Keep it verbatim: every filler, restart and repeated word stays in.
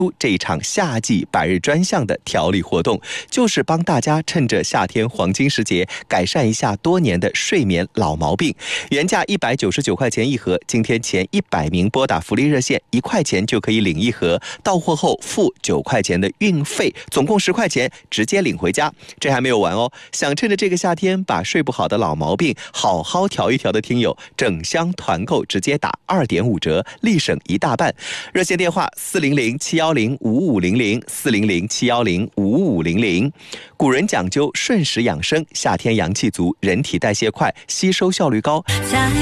这一场夏季百日专项的调理活动，就是帮大家趁着夏天黄金时节改善一下多年的睡眠老毛病。原价一百九十九块钱一盒，今天前一百名拨打福利热线一块钱就可以领一盒，到货后付九块钱的运费，总共十块钱直接领回家。这还没有完哦，想趁着这个夏天把睡不好的老毛病好好调一调的听友，整箱团购直接打二点五折，立省一大半。热线电话四零零七幺零五五零零四零零七幺零五五零零。古人讲究顺时养生，夏天阳气足，人体代谢快，吸收效率高。